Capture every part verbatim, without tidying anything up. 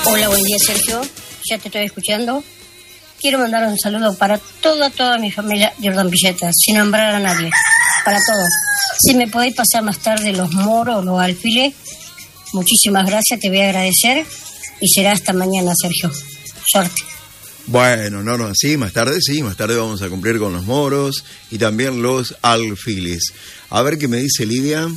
Hola, buen día, Sergio. Ya te estoy escuchando. Quiero mandar un saludo para toda, toda mi familia de Urdapilleta, sin nombrar a nadie. Para todos. Si me podéis pasar más tarde los moros, los alfiles, muchísimas gracias, te voy a agradecer. Y será hasta mañana, Sergio. Suerte. Bueno, no, no, sí, más tarde, sí, más tarde vamos a cumplir con los moros y también los alfiles. A ver qué me dice Lidia.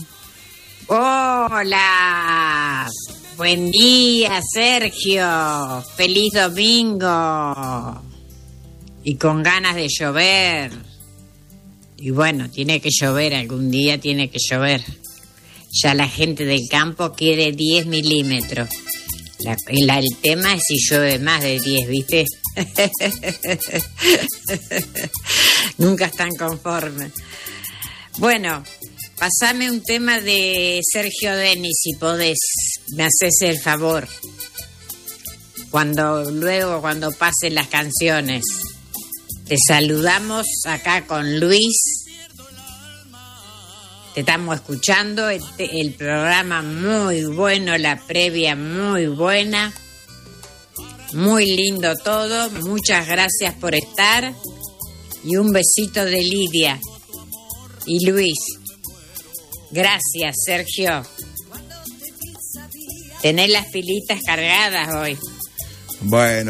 Hola, buen día, Sergio. Feliz domingo. Y con ganas de llover. Y bueno, tiene que llover, algún día tiene que llover. Ya la gente del campo quiere diez milímetros. La, la, el tema es si llueve más de diez, ¿viste? Nunca están conformes. Bueno, pasame un tema de Sergio Denis, si podés. Me haces el favor. Cuando, luego, cuando pasen las canciones. Te saludamos acá con Luis. Te estamos escuchando, el, el programa muy bueno, la previa muy buena, muy lindo todo, muchas gracias por estar y un besito de Lidia y Luis. Gracias, Sergio. Tenés las pilitas cargadas hoy. Bueno.